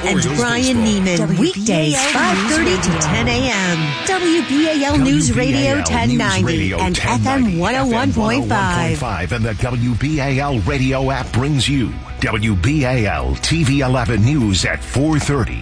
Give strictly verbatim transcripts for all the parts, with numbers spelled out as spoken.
and Brian Neiman. Weekdays, five thirty to ten a.m. W B A L News Radio ten ninety and F M one oh one point five. And the W B A L radio app brings you W B A L T V eleven News at four thirty.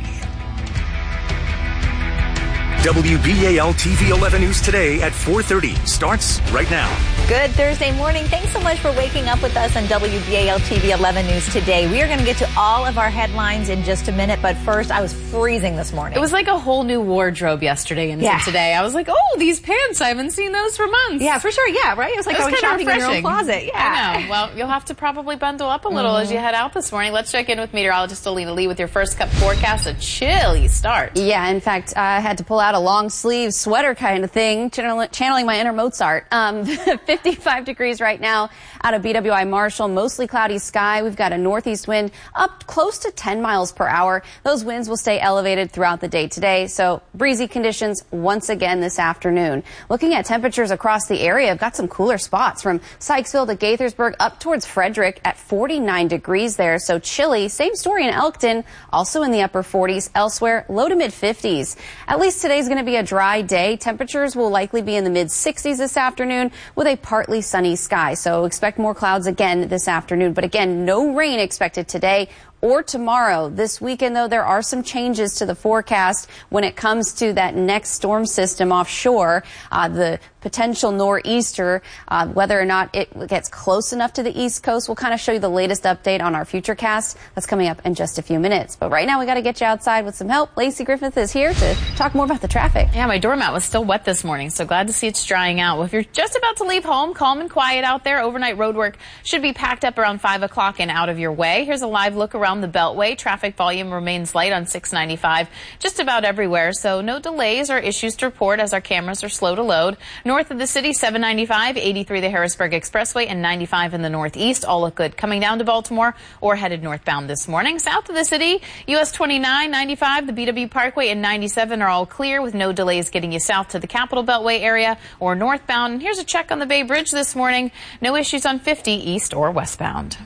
W B A L T V eleven News today at four thirty starts right now. Good Thursday morning. Thanks so much for waking up with us on W B A L T V eleven News today. We are going to get to all of our headlines in just a minute, but first, I was freezing this morning. It was like a whole new wardrobe yesterday into yeah. today. I was like, oh, these pants, I haven't seen those for months. Yeah, for sure. Yeah, right? It was like it was going shopping refreshing. in your own closet. Yeah. I know. Well, you'll have to probably bundle up a little mm. as you head out this morning. Let's check in with meteorologist Alina Lee with your first cup forecast. A chilly start. Yeah, in fact, I had to pull out a long sleeve sweater kind of thing, channeling my inner Mozart. Um, fifty-five degrees right now out of B W I Marshall. Mostly cloudy sky. We've got a northeast wind up close to ten miles per hour. Those winds will stay elevated throughout the day today. So breezy conditions once again this afternoon. Looking at temperatures across the area, I've got some cooler spots from Sykesville to Gaithersburg up towards Frederick at forty-nine degrees there. So chilly. Same story in Elkton, also in the upper forties. Elsewhere, low to mid fifties. At least today's going to be a dry day. Temperatures will likely be in the mid sixties this afternoon with a partly sunny sky. So expect more clouds again this afternoon. But again, no rain expected today or tomorrow. This weekend, though, there are some changes to the forecast when it comes to that next storm system offshore, uh, the potential nor'easter. Uh, whether or not it gets close enough to the East Coast, we'll kind of show you the latest update on our Futurecast. That's coming up in just a few minutes. But right now, we got to get you outside with some help. Lacey Griffith is here to talk more about the traffic. Yeah, my doormat was still wet this morning, so glad to see it's drying out. Well, if you're just about to leave home, calm and quiet out there. Overnight road work should be packed up around five o'clock and out of your way. Here's a live look around the Beltway. Traffic volume remains light on six ninety-five just about everywhere, so no delays or issues to report as our cameras are slow to load. North of the city, seven ninety-five, eighty-three the Harrisburg Expressway, and ninety-five in the northeast. All look good coming down to Baltimore or headed northbound this morning. South of the city, U S twenty-nine, ninety-five, the B W Parkway, and ninety-seven are all clear with no delays getting you south to the Capitol Beltway area or northbound. And here's a check on the Bay Bridge this morning. No issues on fifty east or westbound.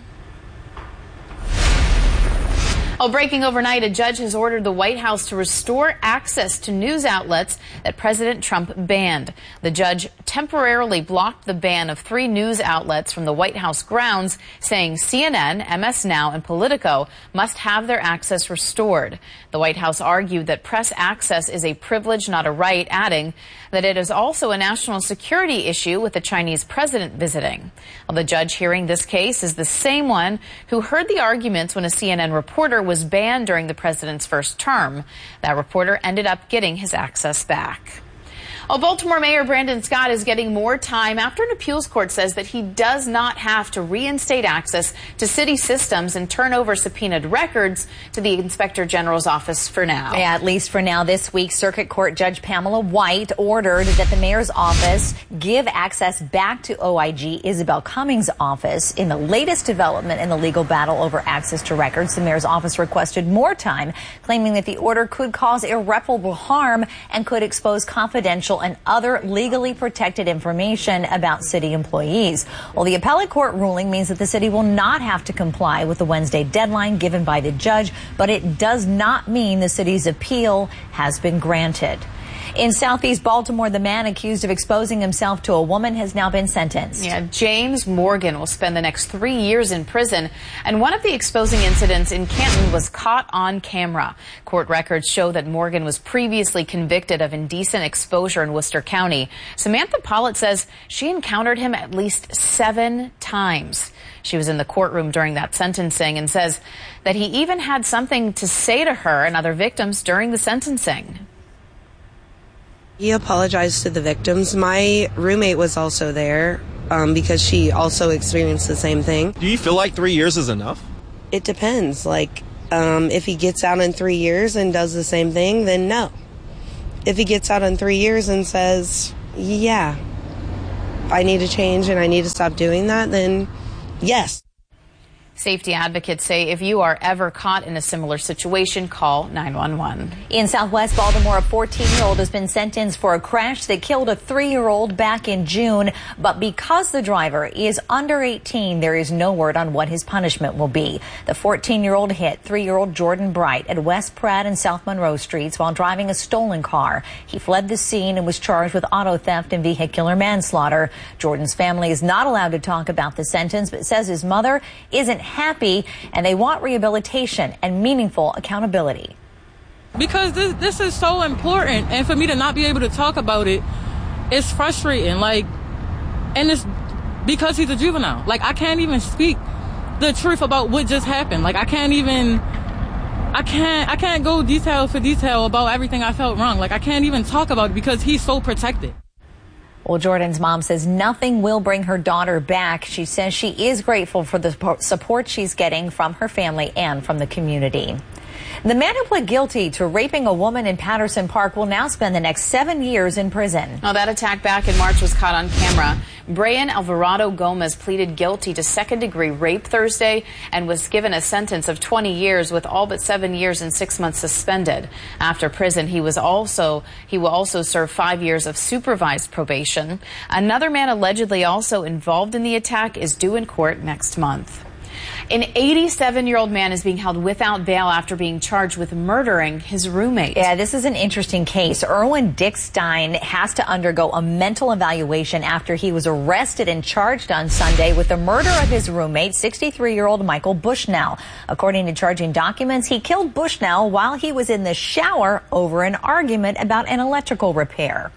Oh, breaking overnight, a judge has ordered the White House to restore access to news outlets that President Trump banned. The judge temporarily blocked the ban of three news outlets from the White House grounds, saying C N N, M S Now, and Politico must have their access restored. The White House argued that press access is a privilege, not a right, adding that it is also a national security issue with the Chinese president visiting. Well, the judge hearing this case is the same one who heard the arguments when a C N N reporter was banned during the president's first term. That reporter ended up getting his access back. Well, Baltimore Mayor Brandon Scott is getting more time after an appeals court says that he does not have to reinstate access to city systems and turn over subpoenaed records to the Inspector General's office for now. Yeah, at least for now. This week, Circuit Court Judge Pamela White ordered that the mayor's office give access back to O I G Isabel Cummings' office. In the latest development in the legal battle over access to records, the mayor's office requested more time, claiming that the order could cause irreparable harm and could expose confidential and other legally protected information about city employees. Well, the appellate court ruling means that the city will not have to comply with the Wednesday deadline given by the judge, but it does not mean the city's appeal has been granted. In southeast Baltimore, the man accused of exposing himself to a woman has now been sentenced. Yeah, James Morgan will spend the next three years in prison. And one of the exposing incidents in Canton was caught on camera. Court records show that Morgan was previously convicted of indecent exposure in Worcester County. Samantha Pollitt says she encountered him at least seven times. She was in the courtroom during that sentencing and says that he even had something to say to her and other victims during the sentencing. He apologized to the victims. My roommate was also there um, because she also experienced the same thing. Do you feel like three years is enough? It depends. Like, um, if he gets out in three years and does the same thing, then no. If he gets out in three years and says, yeah, I need to change and I need to stop doing that, then yes. Safety advocates say if you are ever caught in a similar situation, call nine one one. In Southwest Baltimore, a fourteen-year-old has been sentenced for a crash that killed a three-year-old back in June. But because the driver is under eighteen, there is no word on what his punishment will be. The fourteen-year-old hit three-year-old Jordan Bright at West Pratt and South Monroe Streets while driving a stolen car. He fled the scene and was charged with auto theft and vehicular manslaughter. Jordan's family is not allowed to talk about the sentence, but says his mother isn't happy and they want rehabilitation and meaningful accountability. Because this this is so important, and for me to not be able to talk about it, it's frustrating. Like, and it's because he's a juvenile. Like, I can't even speak the truth about what just happened. Like, I can't even, I can't, I can't go detail for detail about everything I felt wrong. Like, I can't even talk about it because he's so protected. Well, Jordan's mom says nothing will bring her daughter back. She says she is grateful for the support she's getting from her family and from the community. The man who pled guilty to raping a woman in Patterson Park will now spend the next seven years in prison. Well, that attack back in March was caught on camera. Brian Alvarado Gomez pleaded guilty to second-degree rape Thursday and was given a sentence of twenty years with all but seven years and six months suspended. After prison, he was also he will also serve five years of supervised probation. Another man allegedly also involved in the attack is due in court next month. An eighty-seven-year-old man is being held without bail after being charged with murdering his roommate. Yeah, this is an interesting case. Erwin Dick Stein has to undergo a mental evaluation after he was arrested and charged on Sunday with the murder of his roommate, sixty-three-year-old Michael Bushnell. According to charging documents, he killed Bushnell while he was in the shower over an argument about an electrical repair.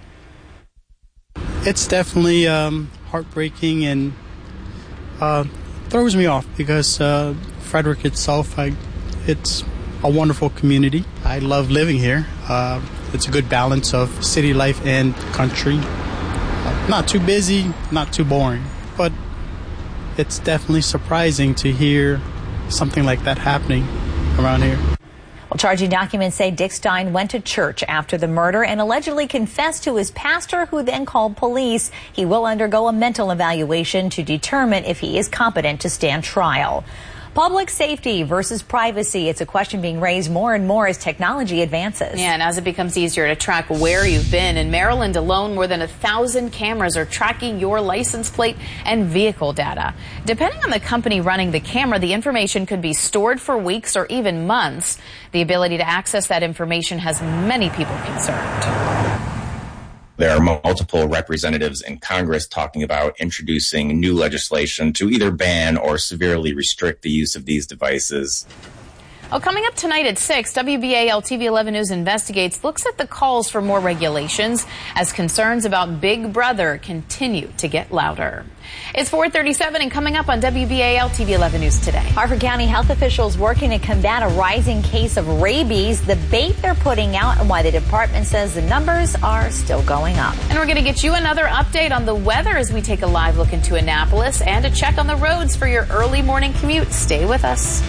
It's definitely um, heartbreaking and uh, throws me off because uh, Frederick itself, I, it's a wonderful community. I love living here. Uh, it's a good balance of city life and country. Uh, not too busy, not too boring, but it's definitely surprising to hear something like that happening around here. Well, charging documents say Dick Stein went to church after the murder and allegedly confessed to his pastor, who then called police. He will undergo a mental evaluation to determine if he is competent to stand trial. Public safety versus privacy. It's a question being raised more and more as technology advances. Yeah, and as it becomes easier to track where you've been. In Maryland alone, more than a thousand cameras are tracking your license plate and vehicle data. Depending on the company running the camera, the information could be stored for weeks or even months. The ability to access that information has many people concerned. There are multiple representatives in Congress talking about introducing new legislation to either ban or severely restrict the use of these devices. Oh, coming up tonight at six, W B A L T V eleven News Investigates looks at the calls for more regulations as concerns about Big Brother continue to get louder. It's four thirty-seven and coming up on W B A L T V eleven News today. Harford County health officials working to combat a rising case of rabies, the bait they're putting out, and why the department says the numbers are still going up. And we're going to get you another update on the weather as we take a live look into Annapolis and a check on the roads for your early morning commute. Stay with us.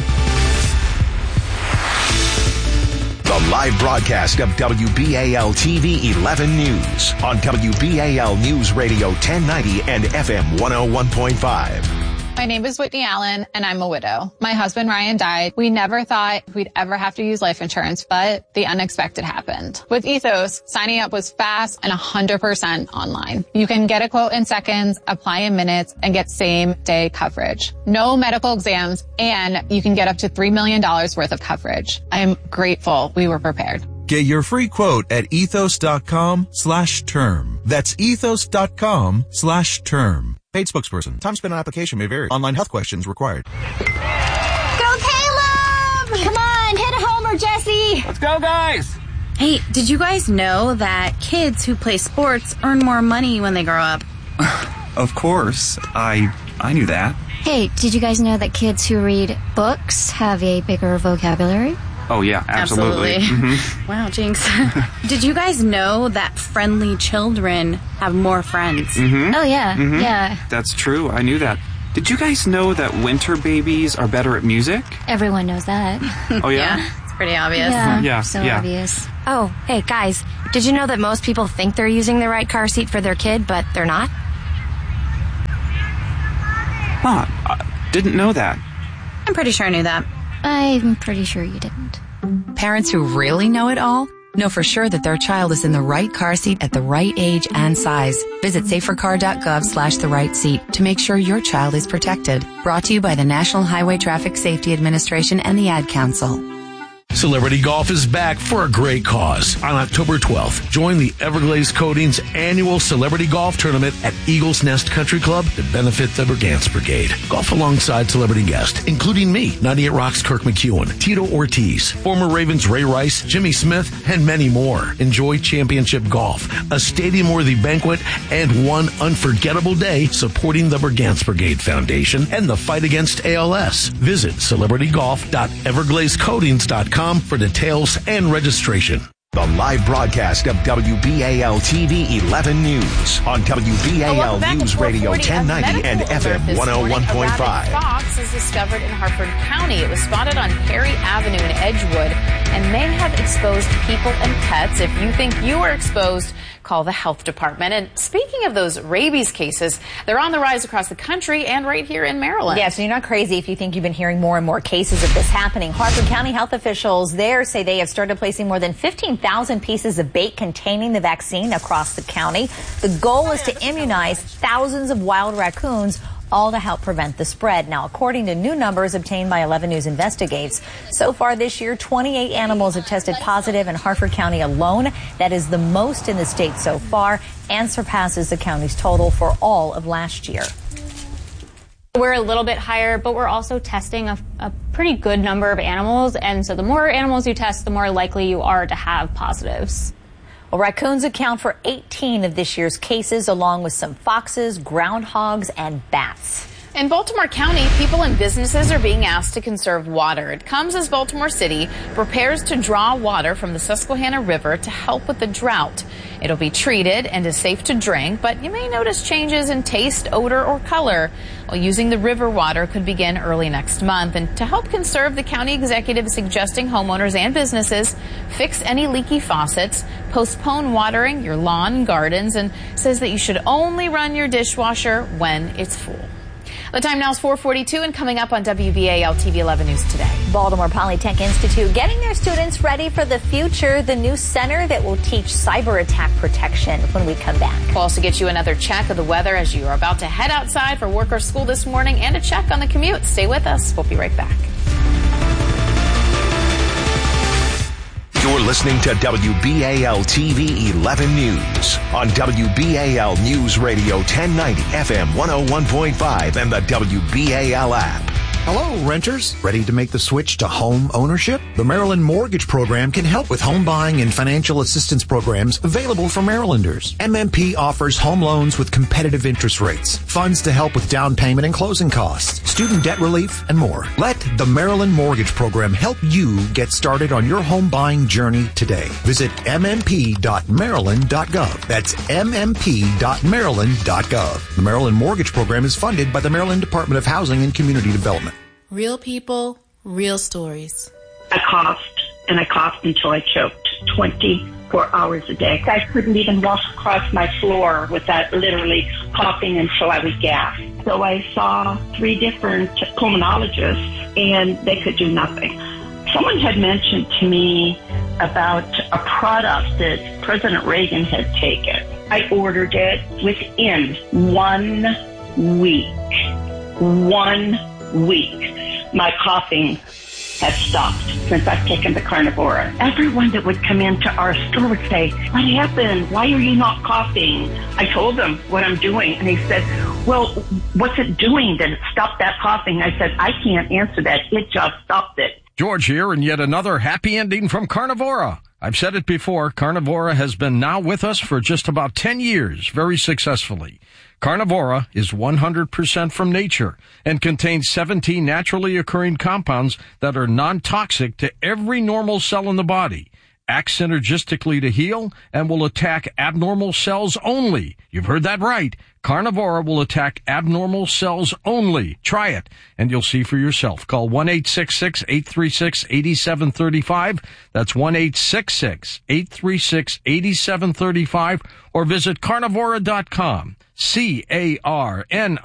The live broadcast of W B A L T V eleven News on W B A L News Radio ten ninety and F M one oh one point five. My name is Whitney Allen, and I'm a widow. My husband, Ryan, died. We never thought we'd ever have to use life insurance, but the unexpected happened. With Ethos, signing up was fast and one hundred percent online. You can get a quote in seconds, apply in minutes, and get same-day coverage. No medical exams, and you can get up to three million dollars worth of coverage. I'm grateful we were prepared. Get your free quote at ethos.com slash term. That's ethos.com slash term. Paid spokesperson. Time spent on application may vary. Online health questions required. Go Caleb! Come on, hit a homer, Jesse! Let's go, guys! Hey, did you guys know that kids who play sports earn more money when they grow up? Of course. I I knew that. Hey, did you guys know that kids who read books have a bigger vocabulary? Oh, yeah, absolutely. absolutely. Mm-hmm. Wow, jinx. Did you guys know that friendly children have more friends? Mm-hmm. Oh, yeah, mm-hmm. yeah. That's true. I knew that. Did you guys know that winter babies are better at music? Everyone knows that. Oh, yeah? Yeah, it's pretty obvious. Yeah, yeah so yeah. obvious. Oh, hey, guys, did you know that most people think they're using the right car seat for their kid, but they're not? Huh. Uh, Didn't know that. I'm pretty sure I knew that. I'm pretty sure you didn't. Parents who really know it all know for sure that their child is in the right car seat at the right age and size. Visit safercar.gov slash the right seat to make sure your child is protected. Brought to you by the National Highway Traffic Safety Administration and the Ad Council. Celebrity Golf is back for a great cause. On October twelfth, join the Everglades Coatings annual Celebrity Golf Tournament at Eagles Nest Country Club to benefit the Brigance Brigade. Golf alongside celebrity guests, including me, ninety-eight Rock's Kirk McEwen, Tito Ortiz, former Ravens Ray Rice, Jimmy Smith, and many more. Enjoy championship golf, a stadium-worthy banquet, and one unforgettable day supporting the Brigance Brigade Foundation and the fight against A L S. Visit celebrity golf dot everglades coatings dot com for details and registration. The live broadcast of W B A L T V eleven News on W B A L oh, News Radio ten ninety and F M one oh one point five. A fox is discovered in Harford County. It was spotted on Perry Avenue in Edgewood and may have exposed people and pets. If you think you are exposed, call the health department. And speaking of those rabies cases, they're on the rise across the country and right here in Maryland. Yeah, so you're not crazy if you think you've been hearing more and more cases of this happening. Harford County health officials there say they have started placing more than fifteen thousand pieces of bait containing the vaccine across the county. The goal is to immunize thousands of wild raccoons, all to help prevent the spread. Now, according to new numbers obtained by eleven News Investigates, so far this year, twenty-eight animals have tested positive in Harford County alone. That is the most in the state so far and surpasses the county's total for all of last year. We're a little bit higher, but we're also testing a, a pretty good number of animals. And so the more animals you test, the more likely you are to have positives. Well, raccoons account for eighteen of this year's cases, along with some foxes, groundhogs, and bats. In Baltimore County, people and businesses are being asked to conserve water. It comes as Baltimore City prepares to draw water from the Susquehanna River to help with the drought. It'll be treated and is safe to drink, but you may notice changes in taste, odor, or color. Well, using the river water could begin early next month. And to help conserve, the county executive is suggesting homeowners and businesses fix any leaky faucets, postpone watering your lawn and gardens, and says that you should only run your dishwasher when it's full. The time now is four forty-two, and coming up on W B A L T V eleven News today. Baltimore Polytech Institute getting their students ready for the future. The new center that will teach cyber attack protection when we come back. We'll also get you another check of the weather as you are about to head outside for work or school this morning, and a check on the commute. Stay with us. We'll be right back. You're listening to W B A L T V eleven News on W B A L News Radio ten ninety F M one oh one point five and the W B A L app. Hello, renters. Ready to make the switch to home ownership? The Maryland Mortgage Program can help with home buying and financial assistance programs available for Marylanders. M M P offers home loans with competitive interest rates, funds to help with down payment and closing costs, student debt relief, and more. Let the Maryland Mortgage Program help you get started on your home buying journey today. Visit m m p dot maryland dot gov. That's m m p dot maryland dot gov. The Maryland Mortgage Program is funded by the Maryland Department of Housing and Community Development. Real people, real stories. I coughed, and I coughed until I choked twenty-four hours a day. I couldn't even walk across my floor without literally coughing until I would gasp. So I saw three different pulmonologists, and they could do nothing. Someone had mentioned to me about a product that President Reagan had taken. I ordered it within one week. One week. My coughing has stopped since I've taken the Carnivora. Everyone that would come into our store would say, "What happened? Why are you not coughing?" I told them what I'm doing, and they said, "Well, what's it doing that it stopped that coughing?" I said, "I can't answer that. It just stopped it." George here, and yet another happy ending from Carnivora. I've said it before, Carnivora has been now with us for just about ten years, very successfully. Carnivora is one hundred percent from nature and contains seventeen naturally occurring compounds that are non-toxic to every normal cell in the body, act synergistically to heal, and will attack abnormal cells only. You've heard that right. Carnivora will attack abnormal cells only. Try it, and you'll see for yourself. Call one eight six six, eight three six, eight seven three five. That's one eight six six, eight three six, eight seven three five, or visit carnivora dot com. C A R N